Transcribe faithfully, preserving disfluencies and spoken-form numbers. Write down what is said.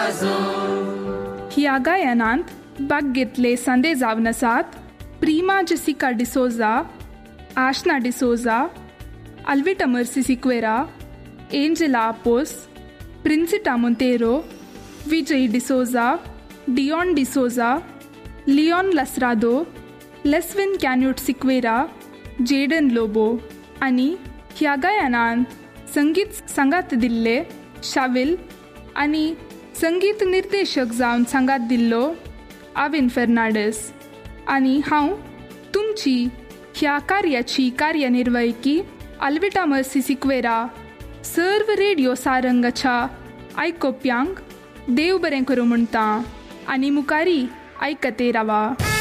ह्या गायनांत भाग घेतले सांदे जावन आसात प्रिमा जेसिका डिसोजा, आशना डिसोजा, अल्विटा मर्सी सिक्वेरा, एंजेला आपोस, प्रिंसिटा मोंतेरो, विजय डिसोजा, डियॉन डिसोजा, लिओन लसरादो, लेस्विन कॅन्यूट सिक्वेरा, जेडन लोबो. आनी ह्या गायनांत संगीत सांगात दिल्ले शाविल आनी संगीत निर्देशक जावन सांगात दिल्लो आविन फेर्नांडीस. आनी हांव तुमची ह्या कार्याची कार्यनिर्वाहकी अल्विटा मर्सी सिक्वेरा सर्व रेडिओ सारंगाच्या आयकोप्यांक देव बरें करूं म्हणटा आनी मुखारी आयकते रावा.